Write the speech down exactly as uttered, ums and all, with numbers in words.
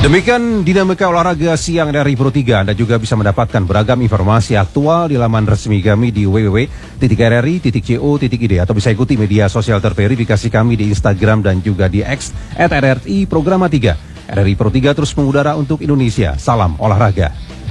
Demikian dinamika olahraga siang dari Pro tiga. Anda juga bisa mendapatkan beragam informasi aktual di laman resmi kami di w w w titik r r i titik co titik i d atau bisa ikuti media sosial terverifikasi kami di Instagram dan juga di X at r r i Programa tiga. R R I Pro tiga terus mengudara untuk Indonesia. Salam olahraga.